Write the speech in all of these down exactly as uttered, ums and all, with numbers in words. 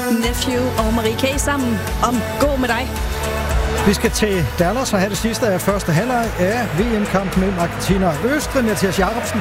Nephew og Marie K. sammen om Gå med dig. Vi skal til Dallas og have det sidste af første halvleg af V M-kampen mellem Argentina og Østrig. Mathias Jacobsen.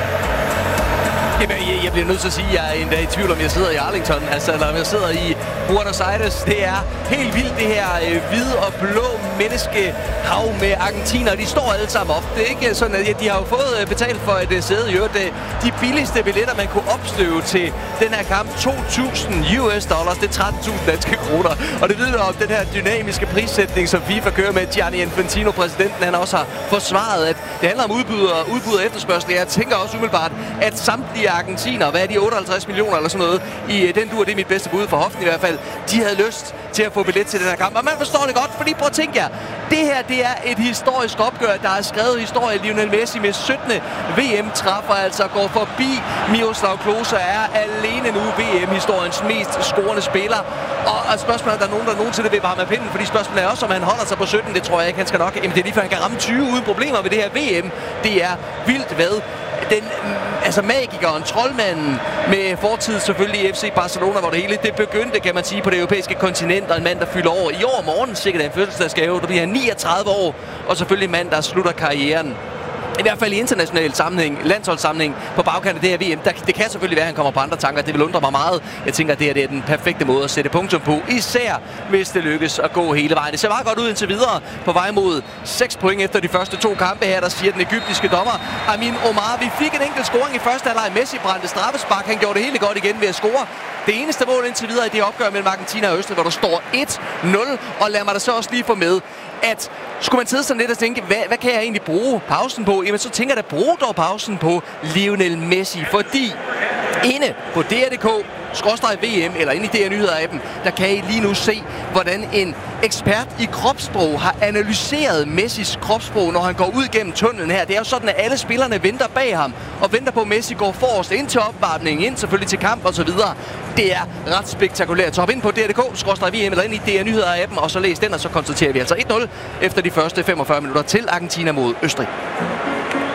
Jamen, jeg bliver nødt til at sige, at jeg er endda i tvivl, om jeg sidder i Arlington, altså, eller om jeg sidder i Buenos Aires. Det er helt vildt, det her øh, hvide og blå menneskehav med argentinere. De står alle sammen op. Det er ikke sådan, at de har jo fået betalt for et sæde i øvrigt. De billigste billetter, man kunne opstøve til den her kamp, to tusind U S dollars, det er tretten tusind danske kroner. Og det vidner om den her dynamiske prissætning, som FIFA kører med. Gianni Infantino, præsidenten, han også har forsvaret, at det handler om udbud og, udbud og efterspørgsel. Jeg tænker også umiddelbart, at samtlige argentiner, hvad er de, otteoghalvtreds millioner eller sådan noget, i den dur, det er mit bedste bud for hoften i hvert fald, de havde lyst til at få billet til den her kamp. Og man forstår det godt, fordi prøv at tænke jer, det her, det er et historisk opgør, der er skrevet historie. Lionel Messi med syttende V M-træffer, altså går forbi Miroslav Klose, er alene nu V M-historiens mest scorende spiller. Og, og spørgsmålet er, der er nogen, der nogensinde vil varme af pinden, fordi spørgsmålet er også, om han holder sig på sytten, det tror jeg ikke, han skal nok. Jamen, det er lige før, han kan ramme tyve uden problemer ved det her V M. Det er vildt hvad. Den, altså magikeren, troldmanden med fortid selvfølgelig i F C Barcelona, hvor det hele det begyndte, kan man sige, på det europæiske kontinent, og en mand, der fylder over i år morgen, sikkert en fødselsdagsgave, der bliver niogtredive år, og selvfølgelig en mand, der slutter karrieren. I hvert fald i international sammenhæng, landsholdssammenhæng, på bagkant af det her V M. Der, det kan selvfølgelig være, at han kommer på andre tanker. Det vil undre mig meget. Jeg tænker, at det her det er den perfekte måde at sætte punktum på. Især hvis det lykkes at gå hele vejen. Det ser meget godt ud indtil videre på vej mod seks point efter de første to kampe her, der siger den egyptiske dommer Amin Omar. Vi fik en enkelt scoring i første halvleg. Messi brændte straffespark. Han gjorde det hele godt igen ved at score. Det eneste mål indtil videre i det opgør mellem Argentina og Østrig, hvor der står et nul. Og lad mig da så også lige få med, at skulle man sidde sådan lidt og tænke, hvad, hvad kan jeg egentlig bruge pausen på? Jamen så tænker jeg da, brug dog pausen på Lionel Messi, fordi inde på D R punktum D K skråstreg V M, eller inde i D R Nyheder-appen, der kan I lige nu se, hvordan en ekspert i kropssprog har analyseret Messis kropssprog, når han går ud gennem tunnelen her. Det er jo sådan, at alle spillerne venter bag ham, og venter på, at Messi går forrest ind til opvarmningen, ind selvfølgelig til kamp og så videre. Det er ret spektakulært. Så hop ind på D R punktum D K skråstreg V M, eller ind i D R Nyheder-appen, og så læs den, og så konstaterer vi altså et nul efter de første femogfyrre minutter til Argentina mod Østrig.